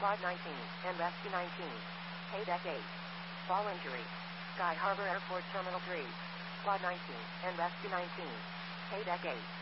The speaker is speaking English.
Squad 19 and Rescue 19. Paydeck 8. Fall injury. Sky Harbor Airport Terminal 3. Squad 19 and Rescue 19. Paydeck 8.